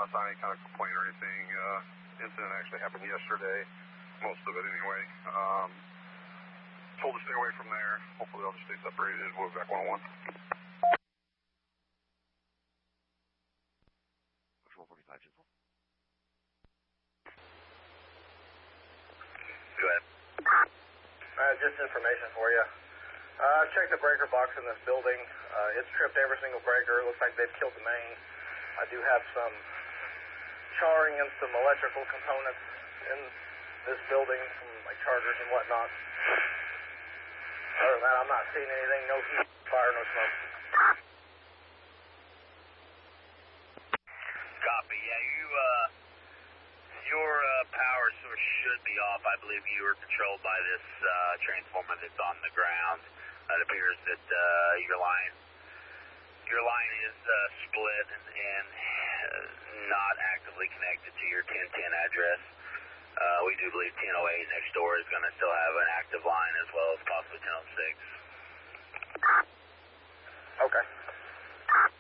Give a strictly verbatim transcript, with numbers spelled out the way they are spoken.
Not any kind of complaint or anything. Uh, incident actually happened yesterday, most of it anyway. Um, told to stay away from there. Hopefully they'll just stay separated. We'll be back one oh one. one forty-five, two four. Go ahead. Uh, just information for you. Uh, I've checked the breaker box in this building. Uh, it's tripped every single breaker. It looks like they've killed the main. I do have some charring and some electrical components in this building from like chargers and whatnot. Other than that, I'm not seeing anything. No heat, fire, no smoke. Copy. Yeah, you, uh, your uh, power source should be off. I believe you were controlled by this uh, transformer that's on the ground. It appears that uh, your line, your line is uh, split and, and uh, not actively connected to your ten ten address. Uh, we do believe ten oh eight